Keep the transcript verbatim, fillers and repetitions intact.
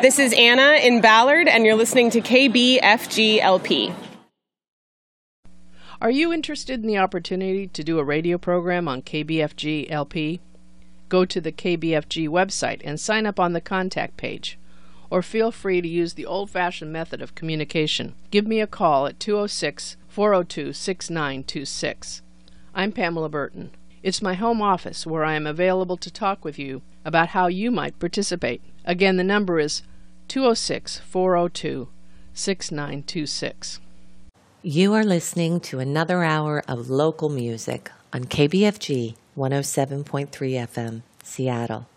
This is Anna in Ballard, and you're listening to K B F G L P. Are you interested in the opportunity to do a radio program on K B F G L P? Go to the K B F G website and sign up on the contact page. Or feel free to use the old-fashioned method of communication. Give me a call at two oh six, four oh two, six nine two six. I'm Pamela Burton. It's my home office where I am available to talk with you about how you might participate. Again, the number is two oh six, four oh two, six nine two six. You are listening to another hour of local music on K B F G one oh seven point three F M, Seattle.